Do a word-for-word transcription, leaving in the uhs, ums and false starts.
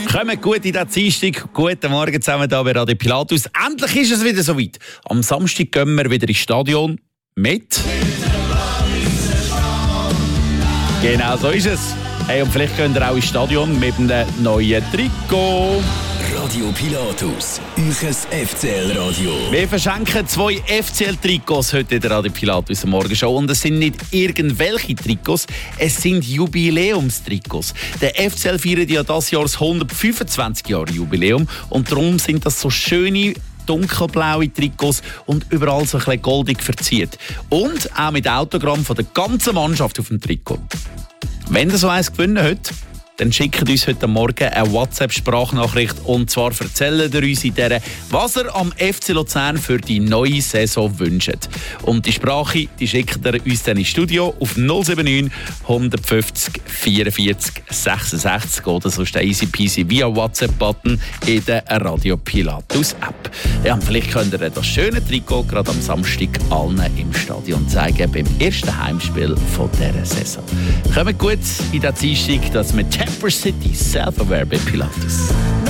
Kommt gut in den Dienstag. Guten Morgen zusammen hier bei Radio Pilatus. Endlich ist es wieder soweit. Am Samstag gehen wir wieder ins Stadion mit... Genau so ist es. Hey, und vielleicht könnt ihr auch ins Stadion mit einem neuen Trikot. Radio Pilatus, euer F C L-Radio. Wir verschenken zwei F C L-Trikots heute in der Radio Pilatus am Morgenshow. Und es sind nicht irgendwelche Trikots, es sind Jubiläumstrikots. Der F C L feiert ja dieses Jahr das hundertfünfundzwanzig Jahre Jubiläum. Und darum sind das so schöne, dunkelblaue Trikots und überall so ein bisschen goldig verziert. Und auch mit Autogramm von der ganzen Mannschaft auf dem Trikot. Wenn ihr so eins gewinnen habt, dann schickt uns heute Morgen eine WhatsApp-Sprachnachricht und zwar erzählt ihr uns in der, was ihr am F C Luzern für die neue Saison wünscht. Und die Sprache, die schickt ihr uns dann ins Studio auf null sieben neun, hundertfünfzig, vierundvierzig, sechsundsechzig oder sonst der easy peasy via WhatsApp-Button in der Radio Pilatus App. Ja, und vielleicht könnt ihr das schöne Trikot gerade am Samstag allen im Stadion zeigen beim ersten Heimspiel von dieser Saison. Kommt gut in den Dienstag, dass mit Temper City Self-Aware bei Pilatus.